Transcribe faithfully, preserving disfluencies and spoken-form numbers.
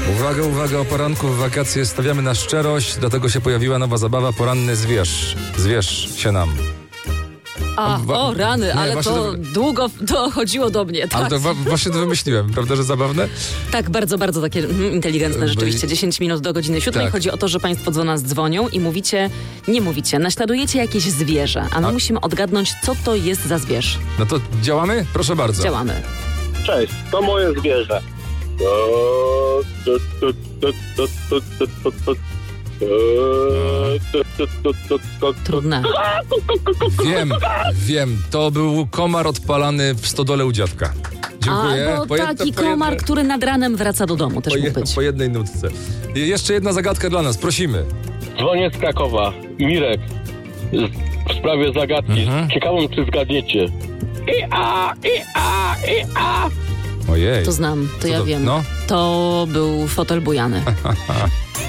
Uwaga, uwaga, o poranku w wakacje stawiamy na szczerość, dlatego się pojawiła nowa zabawa Poranny Zwierz. Zwierz się nam. A, Wa- o rany, nie, ale właśnie to to- długo dochodziło do mnie, tak? Ale to wa- właśnie to wymyśliłem, prawda, że zabawne? Tak, bardzo, bardzo takie mm, inteligentne Bo- rzeczywiście. dziesięć minut do godziny siódmej. Tak. Chodzi o to, że państwo do nas dzwonią i mówicie, nie mówicie, naśladujecie jakieś zwierzę, a my A- musimy odgadnąć, co to jest za zwierz. No to działamy? Proszę bardzo. Działamy. Cześć, to moje zwierzę. To- to- to- to- to- to- to- to- to- to- to- to- to- to- Trudne. Wiem, wiem, to był komar odpalany w stodole u dziadka. Dziękuję. Albo Po jed- taki po komar, jedne- który nad ranem wraca do domu, też po, mógł je- być. po jednej nutce. I jeszcze jedna zagadka dla nas, prosimy. Dzwonię z Krakowa. Mirek. Z- W sprawie zagadki. Mhm. Ciekawą, czy zgadniecie. I a, i a, i a. Ojej. To znam, to Co ja to- wiem. no? To był fotel bujany.